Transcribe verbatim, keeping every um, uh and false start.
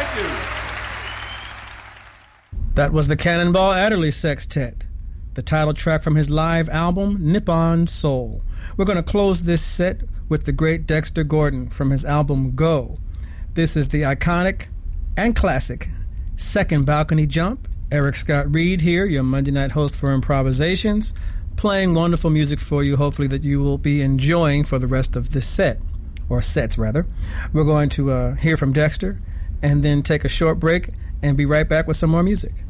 you. That was the Cannonball Adderley Sextet, the title track from his live album, Nippon Soul. We're going to close this set with the great Dexter Gordon from his album Go. This is the iconic and classic Second Balcony Jump. Eric Scott Reed here, your Monday night host for Improvisations, playing wonderful music for you, hopefully that you will be enjoying for the rest of this set, or sets rather. We're going to uh, hear from Dexter and then take a short break and be right back with some more music.